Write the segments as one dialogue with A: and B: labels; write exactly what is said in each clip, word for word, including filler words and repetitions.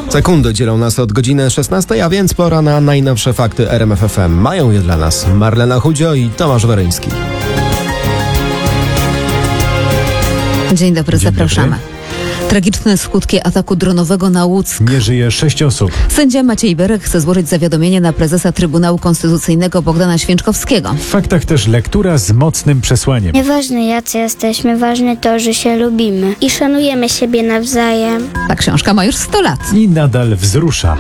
A: Sekundy dzielą nas od godziny szesnastej, a więc pora na najnowsze fakty R M F F M. Mają je dla nas Marlena Chudzio i Tomasz Weryński.
B: Dzień dobry, Dzień zapraszamy. Dobry. Tragiczne skutki ataku dronowego na Łuck.
C: Nie żyje sześć osób.
B: Sędzia Maciej Berek chce złożyć zawiadomienie na prezesa Trybunału Konstytucyjnego Bogdana Święczkowskiego.
C: W faktach też lektura z mocnym przesłaniem.
D: Nieważne jacy jesteśmy, ważne to, że się lubimy i szanujemy siebie nawzajem.
B: Ta książka ma już sto lat.
C: I nadal wzrusza.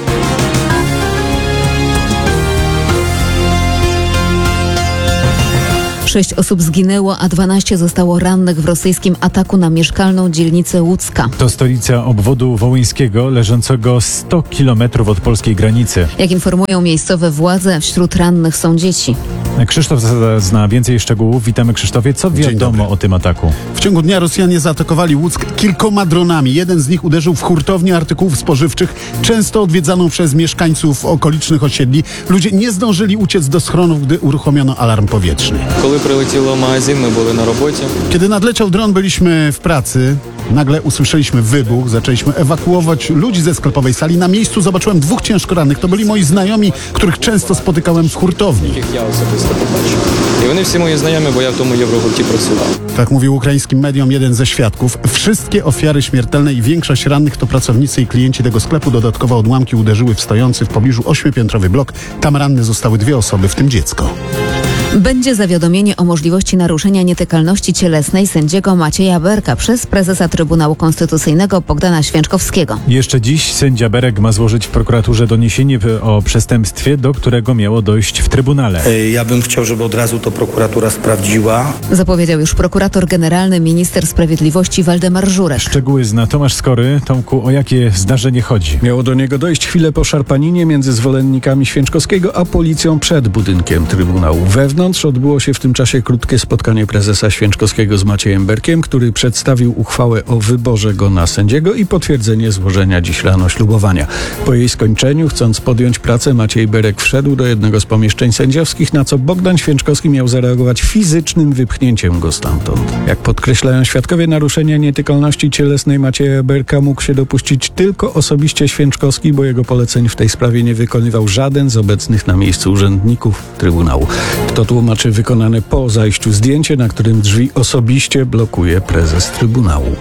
B: Sześć osób zginęło, a dwanaście zostało rannych w rosyjskim ataku na mieszkalną dzielnicę Łódzka.
C: To stolica obwodu wołyńskiego, leżącego sto kilometrów od polskiej granicy.
B: Jak informują miejscowe władze, wśród rannych są dzieci.
C: Krzysztof Zasada zna więcej szczegółów. Witamy, Krzysztofie. Co wiadomo o tym ataku?
E: W ciągu dnia Rosjanie zaatakowali Łuck kilkoma dronami. Jeden z nich uderzył w hurtownię artykułów spożywczych, często odwiedzaną przez mieszkańców okolicznych osiedli. Ludzie nie zdążyli uciec do schronów, gdy uruchomiono alarm powietrzny. Kiedy nadleciał dron, byliśmy w pracy. Nagle usłyszeliśmy wybuch, zaczęliśmy ewakuować ludzi ze sklepowej sali. Na miejscu zobaczyłem dwóch ciężko rannych. To byli moi znajomi, których często spotykałem w hurtowni.
F: I oni wszyscy moi znajomi, bo ja w tomu Eurogurcie pracował.
E: Tak mówił ukraińskim mediom jeden ze świadków. Wszystkie ofiary śmiertelne i większość rannych to pracownicy i klienci tego sklepu. Dodatkowo odłamki uderzyły w stojący w pobliżu ośmiopiętrowy blok. Tam ranne zostały dwie osoby, w tym dziecko.
B: Będzie zawiadomienie o możliwości naruszenia nietykalności cielesnej sędziego Macieja Berka przez prezesa Trybunału Konstytucyjnego Bogdana Święczkowskiego.
C: Jeszcze dziś sędzia Berek ma złożyć w prokuraturze doniesienie o przestępstwie, do którego miało dojść w Trybunale.
G: Ja bym chciał, żeby od razu to prokuratura sprawdziła.
B: Zapowiedział już prokurator generalny, minister sprawiedliwości Waldemar Żurek.
C: Szczegóły zna Tomasz Skory. Tomku, o jakie zdarzenie chodzi?
H: Miało do niego dojść chwilę po szarpaninie między zwolennikami Święczkowskiego a policją przed budynkiem Trybunału. Wewnątrz odbyło się w tym czasie krótkie spotkanie prezesa Święczkowskiego z Maciejem Berkiem, który przedstawił uchwałę o wyborze go na sędziego i potwierdzenie złożenia dziś rano ślubowania. Po jej skończeniu, chcąc podjąć pracę, Maciej Berek wszedł do jednego z pomieszczeń sędziowskich, na co Bogdan Święczkowski miał zareagować fizycznym wypchnięciem go stamtąd. Jak podkreślają świadkowie, naruszenia nietykalności cielesnej Macieja Berka mógł się dopuścić tylko osobiście Święczkowski, bo jego poleceń w tej sprawie nie wykonywał żaden z obecnych na miejscu urzędników Trybunału. To tłumaczy wykonane po zajściu zdjęcie, na którym drzwi osobiście blokuje prezes Trybunału.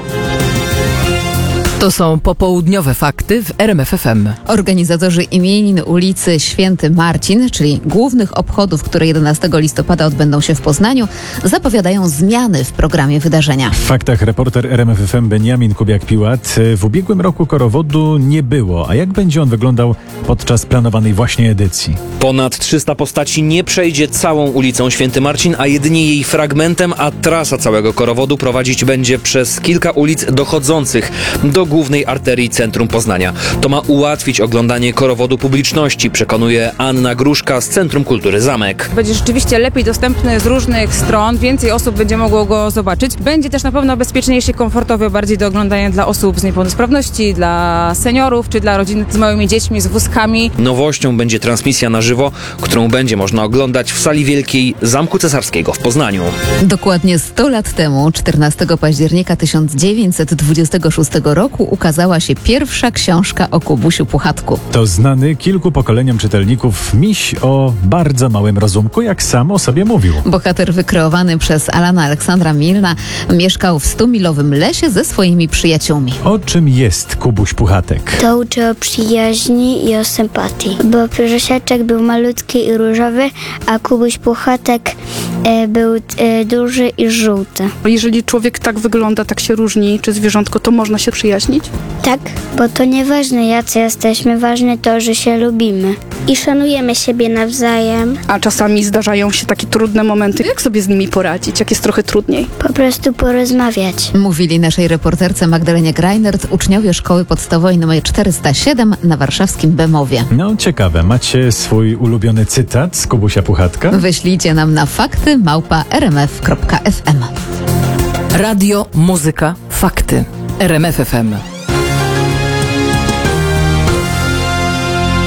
I: To są popołudniowe fakty w R M F F M.
B: Organizatorzy imienin ulicy Święty Marcin, czyli głównych obchodów, które jedenastego listopada odbędą się w Poznaniu, zapowiadają zmiany w programie wydarzenia.
C: W faktach reporter R M F F M Beniamin Kubiak-Piłat. W ubiegłym roku korowodu nie było. A jak będzie on wyglądał podczas planowanej właśnie edycji?
J: Ponad trzysta postaci nie przejdzie całą ulicą Święty Marcin, a jedynie jej fragmentem, a trasa całego korowodu prowadzić będzie przez kilka ulic dochodzących do głównej arterii centrum Poznania. To ma ułatwić oglądanie korowodu publiczności, przekonuje Anna Gruszka z Centrum Kultury Zamek.
K: Będzie rzeczywiście lepiej dostępny z różnych stron, więcej osób będzie mogło go zobaczyć. Będzie też na pewno bezpieczniejszy, komfortowy, bardziej do oglądania dla osób z niepełnosprawności, dla seniorów czy dla rodzin z małymi dziećmi, z wózkami.
J: Nowością będzie transmisja na żywo, którą będzie można oglądać w sali wielkiej Zamku Cesarskiego w Poznaniu.
B: Dokładnie sto lat temu, czternastego października tysiąc dziewięćset dwudziestego szóstego roku, ukazała się pierwsza książka o Kubusiu Puchatku.
C: To znany kilku pokoleniom czytelników miś o bardzo małym rozumku, jak sam o sobie mówił.
B: Bohater wykreowany przez Alana Aleksandra Milna mieszkał w stumilowym lesie ze swoimi przyjaciółmi.
C: O czym jest Kubuś Puchatek?
D: To uczy o przyjaźni i o sympatii, bo Prosiaczek był malutki i różowy, a Kubuś Puchatek e, był e, duży i żółty.
L: Jeżeli człowiek tak wygląda, tak się różni, czy zwierzątko, to można się przyjaźnić?
D: Tak, bo to nieważne jacy jesteśmy, ważne to, że się lubimy i szanujemy siebie nawzajem.
L: A czasami zdarzają się takie trudne momenty. Jak sobie z nimi poradzić, jak jest trochę trudniej?
D: Po prostu porozmawiać.
B: Mówili naszej reporterce Magdalenie Greinert uczniowie szkoły podstawowej nr czterysta siedem na warszawskim Bemowie.
C: No ciekawe, macie swój ulubiony cytat z Kubusia Puchatka?
B: Wyślijcie nam na fakty małpa r m f kropka f m.
I: Radio, muzyka, fakty. R M F F M.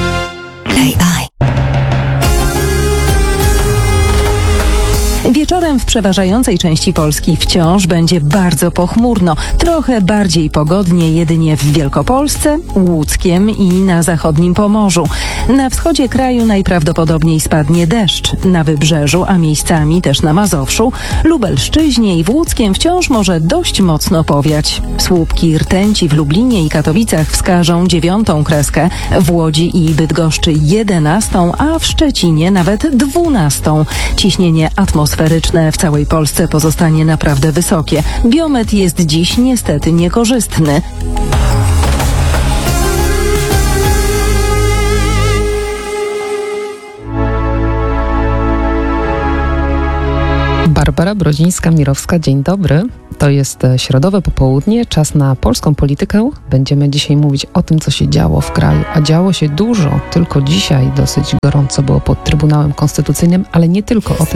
M: Wieczorem Wieczorem w przeważającej części Polski wciąż będzie bardzo pochmurno. Trochę bardziej pogodnie jedynie w Wielkopolsce, Łódzkiem i na zachodnim Pomorzu. Na wschodzie kraju najprawdopodobniej spadnie deszcz. Na Wybrzeżu, a miejscami też na Mazowszu, Lubelszczyźnie i w Łódzkiem wciąż może dość mocno powiać. Słupki rtęci w Lublinie i Katowicach wskażą dziewiątą kreskę, w Łodzi i Bydgoszczy jedenastą, a w Szczecinie nawet dwunastą. Ciśnienie atmosferyczne w całej Polsce pozostanie naprawdę wysokie. Biometr jest dziś niestety niekorzystny.
N: Barbara Brodzińska-Mirowska, dzień dobry. To jest środowe popołudnie, czas na polską politykę. Będziemy dzisiaj mówić o tym, co się działo w kraju. A działo się dużo, tylko dzisiaj dosyć gorąco było pod Trybunałem Konstytucyjnym, ale nie tylko o tym.